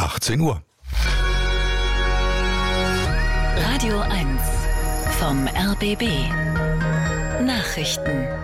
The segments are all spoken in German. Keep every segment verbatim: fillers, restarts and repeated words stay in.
achtzehn Uhr. Radio eins vom R B B. Nachrichten.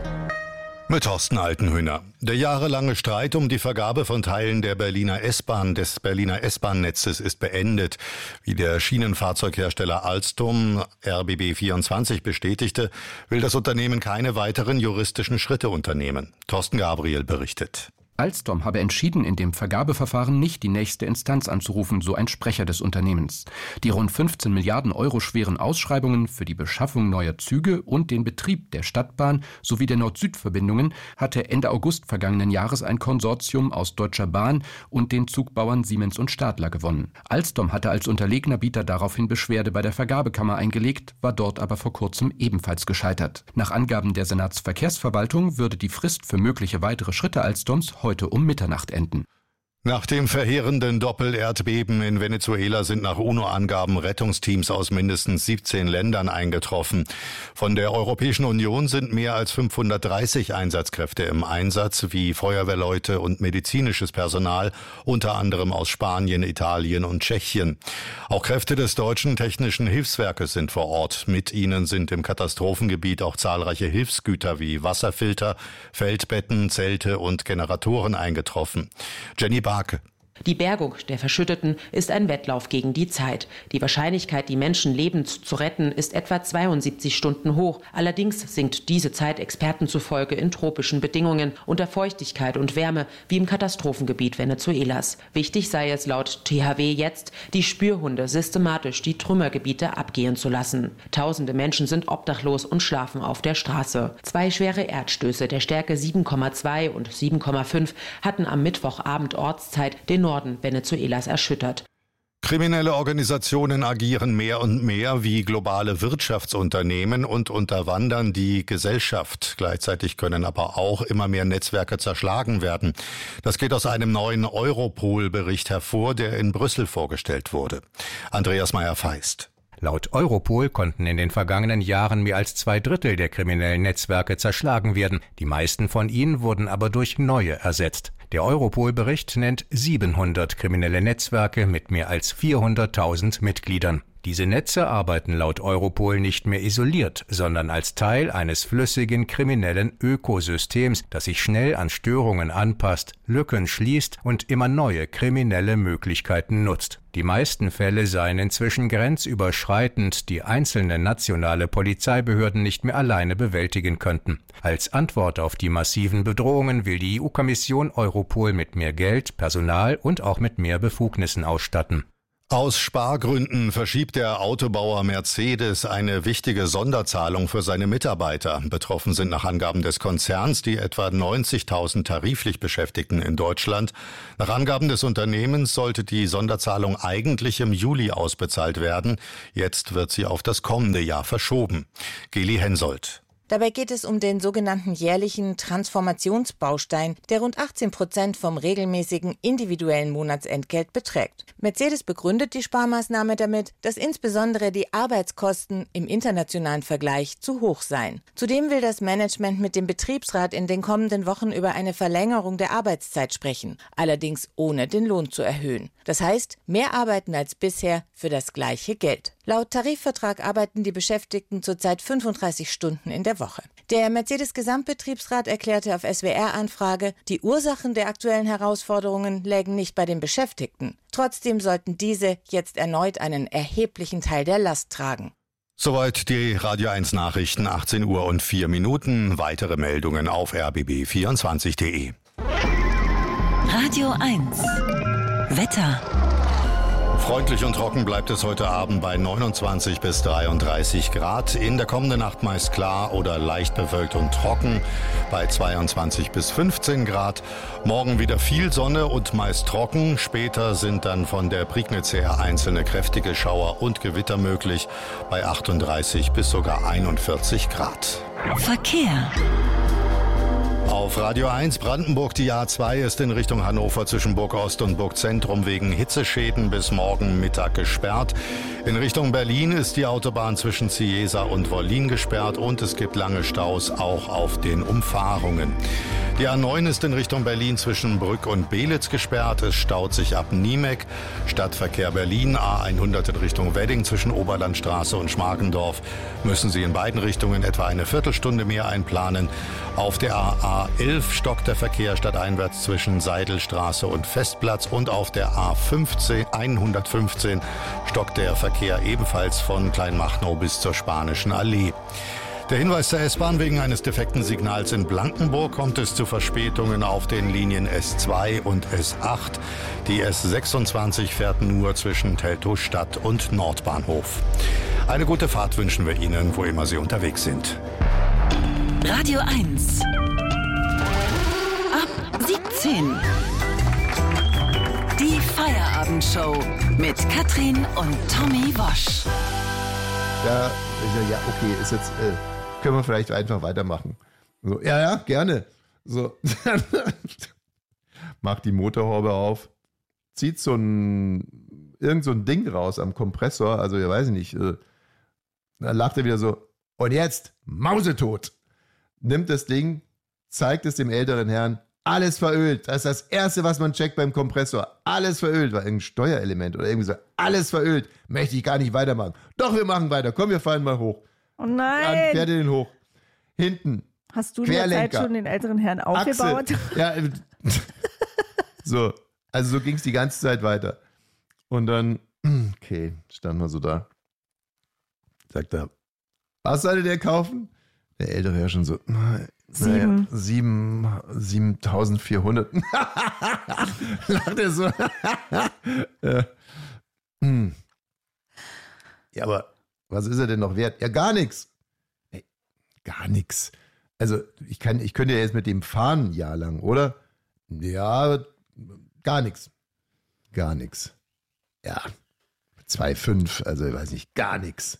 Mit Thorsten Altenhöhner. Der jahrelange Streit um die Vergabe von Teilen der Berliner S-Bahn, des Berliner S-Bahn-Netzes ist beendet. Wie der Schienenfahrzeughersteller Alstom R B B vierundzwanzig bestätigte, will das Unternehmen keine weiteren juristischen Schritte unternehmen. Thorsten Gabriel berichtet. Alstom habe entschieden, in dem Vergabeverfahren nicht die nächste Instanz anzurufen, so ein Sprecher des Unternehmens. Die rund fünfzehn Milliarden Euro schweren Ausschreibungen für die Beschaffung neuer Züge und den Betrieb der Stadtbahn sowie der Nord-Süd-Verbindungen hatte Ende August vergangenen Jahres ein Konsortium aus Deutscher Bahn und den Zugbauern Siemens und Stadler gewonnen. Alstom hatte als unterlegener Bieter daraufhin Beschwerde bei der Vergabekammer eingelegt, war dort aber vor kurzem ebenfalls gescheitert. Nach Angaben der Senatsverkehrsverwaltung würde die Frist für mögliche weitere Schritte Alstoms heute um Mitternacht enden. Nach dem verheerenden Doppel-Erdbeben in Venezuela sind nach UNO-Angaben Rettungsteams aus mindestens siebzehn Ländern eingetroffen. Von der Europäischen Union sind mehr als fünfhundertdreißig Einsatzkräfte im Einsatz, wie Feuerwehrleute und medizinisches Personal, unter anderem aus Spanien, Italien und Tschechien. Auch Kräfte des Deutschen Technischen Hilfswerkes sind vor Ort. Mit ihnen sind im Katastrophengebiet auch zahlreiche Hilfsgüter wie Wasserfilter, Feldbetten, Zelte und Generatoren eingetroffen. Jenny Barke. Die Bergung der Verschütteten ist ein Wettlauf gegen die Zeit. Die Wahrscheinlichkeit, die Menschen lebend zu retten, ist etwa zweiundsiebzig Stunden hoch. Allerdings sinkt diese Zeit Experten zufolge in tropischen Bedingungen unter Feuchtigkeit und Wärme, wie im Katastrophengebiet Venezuelas. Wichtig sei es laut T H W jetzt, die Spürhunde systematisch die Trümmergebiete abgehen zu lassen. Tausende Menschen sind obdachlos und schlafen auf der Straße. Zwei schwere Erdstöße der Stärke sieben Komma zwei und sieben Komma fünf hatten am Mittwochabend Ortszeit den Norden Venezuelas erschüttert. Kriminelle Organisationen agieren mehr und mehr wie globale Wirtschaftsunternehmen und unterwandern die Gesellschaft. Gleichzeitig können aber auch immer mehr Netzwerke zerschlagen werden. Das geht aus einem neuen Europol-Bericht hervor, der in Brüssel vorgestellt wurde. Andreas Meyer-Feist. Laut Europol konnten in den vergangenen Jahren mehr als zwei Drittel der kriminellen Netzwerke zerschlagen werden. Die meisten von ihnen wurden aber durch neue ersetzt. Der Europol-Bericht nennt siebenhundert kriminelle Netzwerke mit mehr als vierhunderttausend Mitgliedern. Diese Netze arbeiten laut Europol nicht mehr isoliert, sondern als Teil eines flüssigen kriminellen Ökosystems, das sich schnell an Störungen anpasst, Lücken schließt und immer neue kriminelle Möglichkeiten nutzt. Die meisten Fälle seien inzwischen grenzüberschreitend, die einzelne nationale Polizeibehörden nicht mehr alleine bewältigen könnten. Als Antwort auf die massiven Bedrohungen will die E U-Kommission Europol mit mehr Geld, Personal und auch mit mehr Befugnissen ausstatten. Aus Spargründen verschiebt der Autobauer Mercedes eine wichtige Sonderzahlung für seine Mitarbeiter. Betroffen sind nach Angaben des Konzerns die etwa neunzigtausend tariflich Beschäftigten in Deutschland. Nach Angaben des Unternehmens sollte die Sonderzahlung eigentlich im Juli ausbezahlt werden. Jetzt wird sie auf das kommende Jahr verschoben. Geli Hensoldt. Dabei geht es um den sogenannten jährlichen Transformationsbaustein, der rund achtzehn Prozent vom regelmäßigen individuellen Monatsentgelt beträgt. Mercedes begründet die Sparmaßnahme damit, dass insbesondere die Arbeitskosten im internationalen Vergleich zu hoch seien. Zudem will das Management mit dem Betriebsrat in den kommenden Wochen über eine Verlängerung der Arbeitszeit sprechen, allerdings ohne den Lohn zu erhöhen. Das heißt, mehr arbeiten als bisher für das gleiche Geld. Laut Tarifvertrag arbeiten die Beschäftigten zurzeit fünfunddreißig Stunden in der Woche. Der Mercedes-Gesamtbetriebsrat erklärte auf S W R-Anfrage, die Ursachen der aktuellen Herausforderungen lägen nicht bei den Beschäftigten. Trotzdem sollten diese jetzt erneut einen erheblichen Teil der Last tragen. Soweit die Radio eins Nachrichten, achtzehn Uhr und vier Minuten. Weitere Meldungen auf r b b vierundzwanzig punkt de. Radio eins Wetter. Freundlich und trocken bleibt es heute Abend bei neunundzwanzig bis dreiunddreißig Grad. In der kommenden Nacht meist klar oder leicht bewölkt und trocken bei zweiundzwanzig bis fünfzehn Grad. Morgen wieder viel Sonne und meist trocken. Später sind dann von der Prignitz her einzelne kräftige Schauer und Gewitter möglich bei achtunddreißig bis sogar einundvierzig Grad. Verkehr. Auf Radio eins Brandenburg, die A zwei ist in Richtung Hannover zwischen Burg Ost und Burg Zentrum wegen Hitzeschäden bis morgen Mittag gesperrt. In Richtung Berlin ist die Autobahn zwischen Cieza und Wollin gesperrt und es gibt lange Staus auch auf den Umfahrungen. Die A neun ist in Richtung Berlin zwischen Brück und Belitz gesperrt. Es staut sich ab Niemek. Stadtverkehr Berlin, A hundert in Richtung Wedding zwischen Oberlandstraße und Schmargendorf. Müssen Sie in beiden Richtungen etwa eine Viertelstunde mehr einplanen. Auf der A elf stockt der Verkehr stadteinwärts zwischen Seidelstraße und Festplatz und auf der A fünfzehn, hundertfünfzehn stockt der Verkehr ebenfalls von Kleinmachnow bis zur Spanischen Allee. Der Hinweis zur S-Bahn: Wegen eines defekten Signals in Blankenburg kommt es zu Verspätungen auf den Linien S zwei und S acht. Die S sechsundzwanzig fährt nur zwischen Teltow-Stadt und Nordbahnhof. Eine gute Fahrt wünschen wir Ihnen, wo immer Sie unterwegs sind. Radio eins. Ab siebzehn. Die Feierabendshow mit Katrin und Tommy Wosch. Ja, ja, okay, ist jetzt, äh, können wir vielleicht einfach weitermachen. So, ja, ja, gerne. So, macht die Motorhaube auf, zieht so ein, irgend so ein Ding raus am Kompressor, also ich weiß nicht, äh, dann lacht er wieder so, und jetzt mausetot. Nimmt das Ding, zeigt es dem älteren Herrn, alles verölt. Das ist das Erste, was man checkt beim Kompressor. Alles verölt, war irgendein Steuerelement oder irgendwie so. Alles verölt. Möchte ich gar nicht weitermachen. Doch, wir machen weiter. Komm, wir fahren mal hoch. Oh nein. Dann fährt er den hoch. Hinten. Hast du in der Zeit schon den älteren Herrn aufgebaut? Achse. Ja, so. Also so ging es die ganze Zeit weiter. Und dann, okay, standen wir so da. Sagt er, was sollte der kaufen? Der ältere Herr schon so, Sieben. Naja, sieben, siebentausendvierhundert. Lacht er so. äh, hm. Ja, aber was ist er denn noch wert? Ja, gar nichts. Hey, gar nichts. Also, ich kann, ich könnte ja jetzt mit dem fahren ein Jahr lang, oder? Ja, gar nichts. Gar nichts. Ja, zwei Komma fünf, also ich weiß nicht, gar nichts.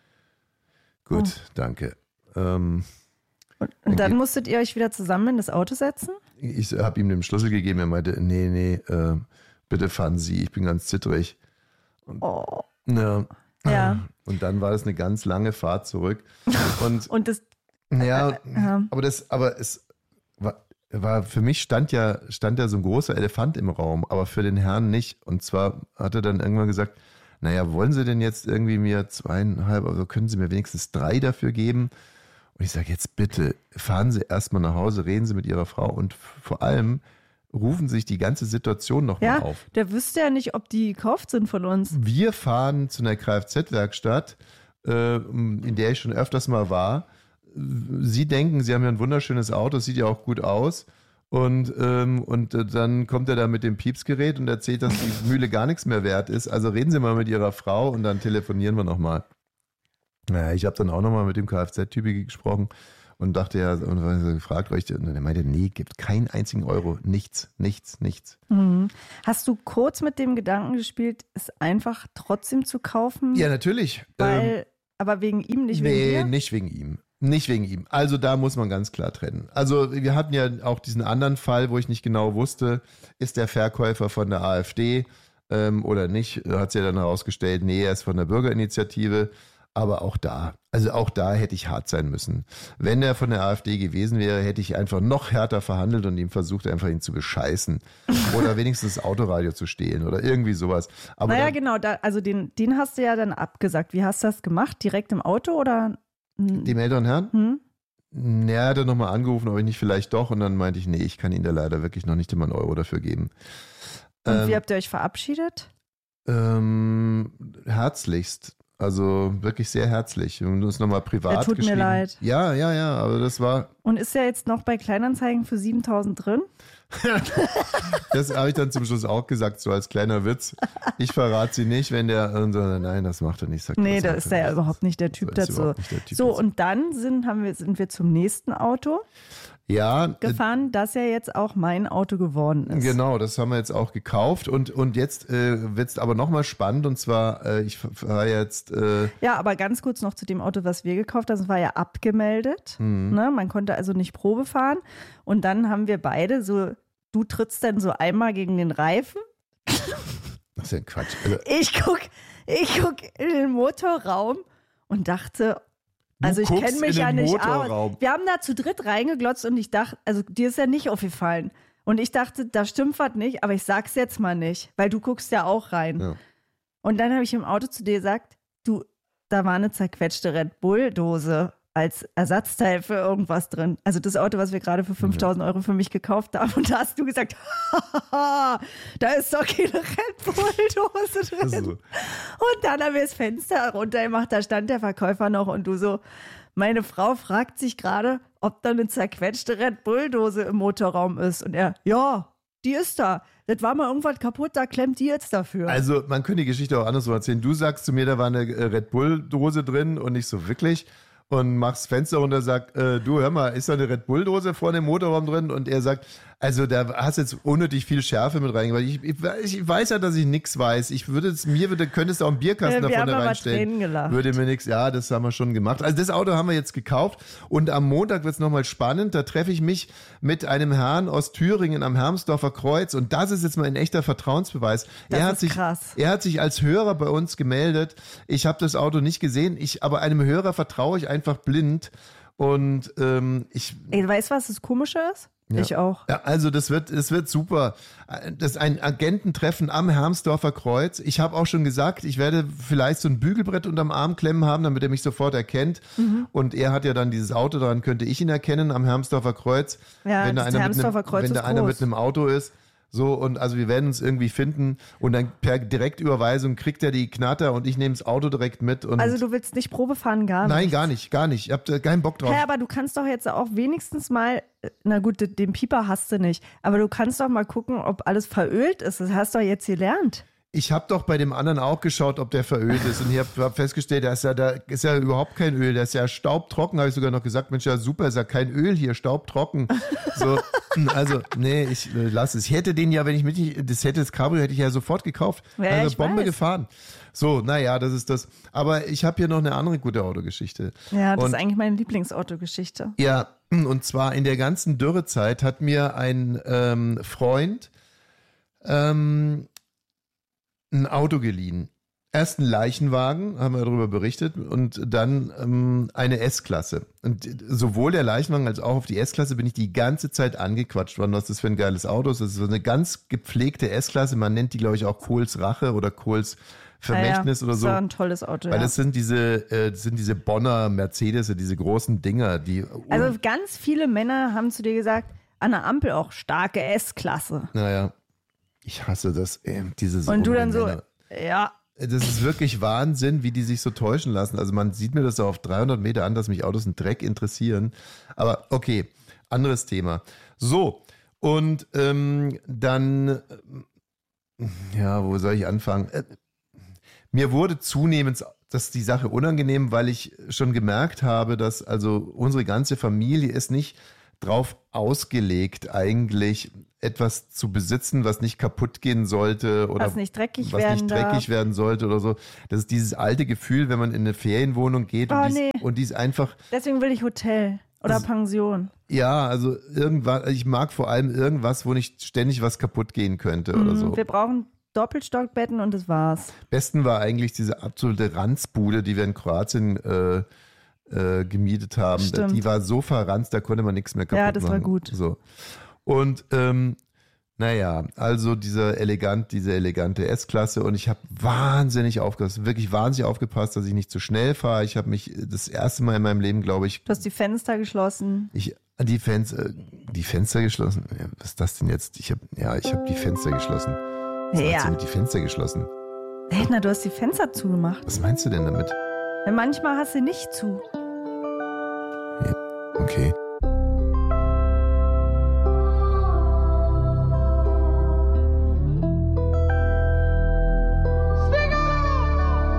Gut, oh. Danke. Ähm, Und, und dann musstet ihr euch wieder zusammen in das Auto setzen? Ich habe ihm den Schlüssel gegeben, er meinte, nee, nee, äh, bitte fahren Sie, ich bin ganz zittrig. Und, oh. Ja. ja. Und dann war das eine ganz lange Fahrt zurück. Und, und das... Ja, äh, äh, aber das, aber es war, war, für mich stand ja, stand ja so ein großer Elefant im Raum, aber für den Herrn nicht. Und zwar hat er dann irgendwann gesagt, naja, wollen Sie denn jetzt irgendwie mir zweieinhalb, also können Sie mir wenigstens drei dafür geben? Und ich sage, jetzt bitte, fahren Sie erstmal nach Hause, reden Sie mit Ihrer Frau und vor allem rufen Sie sich die ganze Situation nochmal ja, auf. Der wüsste ja nicht, ob die gekauft sind von uns. Wir fahren zu einer Kfz-Werkstatt, äh, in der ich schon öfters mal war. Sie denken, Sie haben ja ein wunderschönes Auto, sieht ja auch gut aus. Und, ähm, und äh, dann kommt er da mit dem Piepsgerät und erzählt, dass die Mühle gar nichts mehr wert ist. Also reden Sie mal mit Ihrer Frau und dann telefonieren wir nochmal. Naja, ich habe dann auch nochmal mit dem Kfz-Typi gesprochen und dachte ja, und gefragt, und er meinte, nee, gibt keinen einzigen Euro, nichts, nichts, nichts. Mhm. Hast du kurz mit dem Gedanken gespielt, es einfach trotzdem zu kaufen? Ja, natürlich. Weil, ähm, aber wegen ihm, nicht nee, wegen dir? Nee, nicht wegen ihm. Nicht wegen ihm. Also da muss man ganz klar trennen. Also wir hatten ja auch diesen anderen Fall, wo ich nicht genau wusste, ist der Verkäufer von der AfD ähm, oder nicht, hat sich ja dann herausgestellt, nee, er ist von der Bürgerinitiative. Aber auch da, also auch da hätte ich hart sein müssen. Wenn er von der AfD gewesen wäre, hätte ich einfach noch härter verhandelt und ihm versucht, einfach ihn zu bescheißen. Oder wenigstens das Autoradio zu stehlen oder irgendwie sowas. Aber naja, dann, genau, da, also den, den hast du ja dann abgesagt. Wie hast du das gemacht? Direkt im Auto oder? Dem älteren Herrn? Hm? Ja, er hat dann nochmal angerufen, ob ich nicht vielleicht doch. Und dann meinte ich, nee, ich kann Ihnen da leider wirklich noch nicht immer einen Euro dafür geben. Und ähm, wie habt ihr euch verabschiedet? Ähm, herzlichst. Also wirklich sehr herzlich. Wir haben uns nochmal privat ja, tut geschrieben. mir leid. Ja, ja, ja, aber das war... Und ist ja jetzt noch bei Kleinanzeigen für siebentausend drin? Das habe ich dann zum Schluss auch gesagt, so als kleiner Witz. Ich verrate sie nicht, wenn der... Und so, nein, das macht er nicht. Sagt, nee, da ist er ja überhaupt nicht der Typ dazu. Der typ so, dazu. und dann sind, haben wir, sind wir zum nächsten Auto. ja, gefahren, dass er jetzt auch mein Auto geworden ist. Genau, das haben wir jetzt auch gekauft und, und jetzt äh, wird es aber nochmal spannend und zwar, äh, ich fahre jetzt... Äh ja, aber ganz kurz noch zu dem Auto, was wir gekauft haben, das war ja abgemeldet, mhm. ne? Man konnte also nicht Probe fahren und dann haben wir beide so, du trittst dann so einmal gegen den Reifen. Das ist ja Quatsch. Also ich guck, ich guck in den Motorraum und dachte... Du also ich kenne mich ja nicht aus. Wir haben da zu dritt reingeglotzt und ich dachte, also dir ist ja nicht aufgefallen. Und ich dachte, da stimmt was nicht, aber ich sag's jetzt mal nicht, weil du guckst ja auch rein. Ja. Und dann habe ich im Auto zu dir gesagt, du, da war eine zerquetschte Red Bull-Dose als Ersatzteil für irgendwas drin. Also das Auto, was wir gerade für fünftausend Euro für mich gekauft haben. Und da hast du gesagt, haha, da ist doch keine Red Bull-Dose drin. Also. Und dann haben wir das Fenster runtergemacht, da stand der Verkäufer noch und du so, meine Frau fragt sich gerade, ob da eine zerquetschte Red Bull-Dose im Motorraum ist. Und er, ja, die ist da. Das war mal irgendwas kaputt, da klemmt die jetzt dafür. Also man könnte die Geschichte auch andersrum erzählen. Du sagst zu mir, da war eine Red Bull-Dose drin und nicht so wirklich. Und machst das Fenster runter und sagt, äh, du hör mal, ist da eine Red Bull-Dose vorne im Motorraum drin? Und er sagt, also da hast jetzt unnötig viel Schärfe mit reingebracht. Ich, ich, ich weiß ja, dass ich nichts weiß. Ich würde es, mir würde, könntest du auch einen Bierkasten ja, da vorne haben reinstellen. Gelacht. Würde mir nichts, ja, das haben wir schon gemacht. Also das Auto haben wir jetzt gekauft und am Montag wird es nochmal spannend. Da treffe ich mich mit einem Herrn aus Thüringen am Hermsdorfer Kreuz und das ist jetzt mal ein echter Vertrauensbeweis. Das er hat ist sich, krass. Er hat sich als Hörer bei uns gemeldet. Ich habe das Auto nicht gesehen, ich, aber einem Hörer vertraue ich einfach blind. Und ähm, ich... Ey, weißt du, was das Komische ist? Ja. Ich auch. Ja, also das wird, das wird super. Das ist ein Agententreffen am Hermsdorfer Kreuz. Ich habe auch schon gesagt, ich werde vielleicht so ein Bügelbrett unterm Arm klemmen haben, damit er mich sofort erkennt. Mhm. Und er hat ja dann dieses Auto, daran könnte ich ihn erkennen am Hermsdorfer Kreuz. Ja, wenn da einer, mit einem, Kreuz wenn da einer mit einem Auto ist. So, und also wir werden uns irgendwie finden und dann per Direktüberweisung kriegt er die Knatter und ich nehme das Auto direkt mit. Und also du willst nicht Probe fahren, gar nicht? Nein, gar nicht, gar nicht. Ich habe da keinen Bock drauf. Hä, aber du kannst doch jetzt auch wenigstens mal, na gut, den Pieper hast du nicht, aber du kannst doch mal gucken, ob alles verölt ist. Das hast du doch jetzt gelernt. Ich habe doch bei dem anderen auch geschaut, ob der verölt ist und ich habe hab festgestellt, da ist, ja, da ist ja überhaupt kein Öl, der ist ja staubtrocken, habe ich sogar noch gesagt, Mensch, ja super, ist ja kein Öl hier, staubtrocken. So, also, nee, ich äh, lasse es. Ich hätte den ja, wenn ich mit, das hätte das Cabrio, hätte ich ja sofort gekauft. Ja, also ich Bombe weiß. gefahren. So, naja, das ist das. Aber ich habe hier noch eine andere gute Autogeschichte. Ja, das und, ist eigentlich meine Lieblingsautogeschichte. Ja, und zwar in der ganzen Dürrezeit hat mir ein ähm, Freund ähm, ein Auto geliehen. Erst einen Leichenwagen, haben wir darüber berichtet, und dann ähm, eine S-Klasse. Und sowohl der Leichenwagen als auch auf die S-Klasse bin ich die ganze Zeit angequatscht worden, was das für ein geiles Auto ist. Das ist so eine ganz gepflegte S-Klasse. Man nennt die, glaube ich, auch Kohls Rache oder Kohls Vermächtnis ja, ja. oder so. Das war ein tolles Auto, Weil ja. das sind diese, äh, das sind diese Bonner Mercedes, diese großen Dinger, die... Also ganz viele Männer haben zu dir gesagt, an der Ampel auch starke S-Klasse. Naja, ich hasse das, ey, diese Und du dann so, Männer. ja... Das ist wirklich Wahnsinn, wie die sich so täuschen lassen. Also man sieht mir das auf dreihundert Meter an, dass mich Autos einen Dreck interessieren. Aber okay, anderes Thema. So, und ähm, dann, ja, wo soll ich anfangen? Äh, mir wurde zunehmend das die Sache unangenehm, weil ich schon gemerkt habe, dass also unsere ganze Familie ist nicht drauf ausgelegt, eigentlich etwas zu besitzen, was nicht kaputt gehen sollte oder was nicht dreckig, was werden, nicht dreckig werden sollte oder so. Das ist dieses alte Gefühl, wenn man in eine Ferienwohnung geht oh, und, die nee. ist, und die ist einfach... Deswegen will ich Hotel oder das, Pension. Ja, also irgendwas, ich mag vor allem irgendwas, wo nicht ständig was kaputt gehen könnte mhm, oder so. Wir brauchen Doppelstockbetten und das war's. Besten war eigentlich diese absolute Ranzbude, die wir in Kroatien äh, äh, gemietet haben. Stimmt. Die war so verranzt, da konnte man nichts mehr kaputt machen. Ja, das machen. war gut. So. Und ähm, naja, also diese elegant, diese elegante S-Klasse und ich habe wahnsinnig aufgepasst, wirklich wahnsinnig aufgepasst, dass ich nicht zu schnell fahre. Ich habe mich das erste Mal in meinem Leben, glaube ich... Du hast die Fenster geschlossen. Ich, die, Fenster, die Fenster geschlossen? Was ist das denn jetzt? Ich hab, ja, ich habe die Fenster geschlossen. Was ja. meinst du mit die Fenster geschlossen? Hey, na, du hast die Fenster zugemacht. Was meinst du denn damit? Ja, manchmal hast du nicht zu. Ja, okay.